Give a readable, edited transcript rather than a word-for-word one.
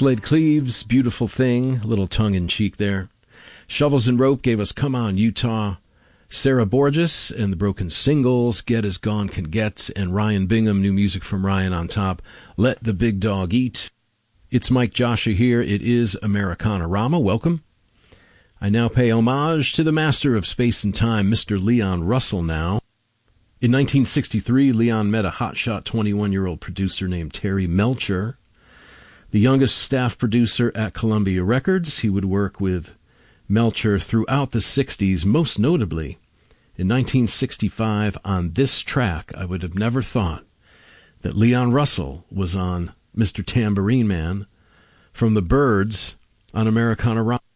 Slade Cleaves, Beautiful Thing, a little tongue-in-cheek there. Shovels and Rope gave us Come On, Utah. Sarah Borges and the Broken Singles, Get As Gone Can Get, and Ryan Bingham, new music from Ryan on top, Let the Big Dog Eat. It's Mike Joshua here. It is Americana-Rama. Welcome. I now pay homage to the master of space and time, Mr. Leon Russell now. In 1963, Leon met a hotshot 21-year-old producer named Terry Melcher. The youngest staff producer at Columbia Records, he would work with Melcher throughout the 60s, most notably in 1965 on this track. I would have never thought that Leon Russell was on Mr. Tambourine Man from the Byrds on Americana Rock.